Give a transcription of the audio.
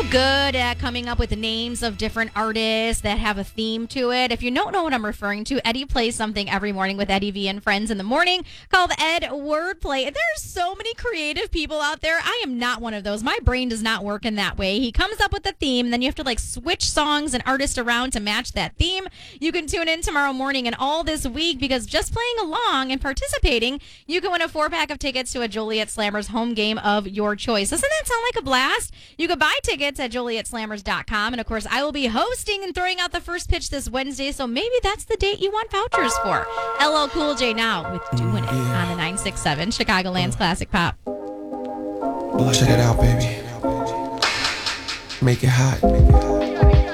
do good at coming up with the names of different artists that have a theme to it. If you don't know what I'm referring to, Eddie plays something every morning with Eddie V and Friends in the morning called Ed Wordplay. There's so many creative people out there. I am not one of those. My brain does not work in that way. He comes up with a theme, and then you have to switch songs and artists around to match that theme. You can tune in tomorrow morning and all this week because just playing along and participating, you can win a 4-pack of tickets to a Joliet Slammers home game of your choice. Doesn't that sound like a blast? You can buy tickets at JolietSlammers.com. And of course, I will be hosting and throwing out the first pitch this Wednesday. So maybe that's the date you want vouchers for. LL Cool J now with Doing It on the 967 Chicagoland's Classic Pop. Check it out, baby. Make it hot.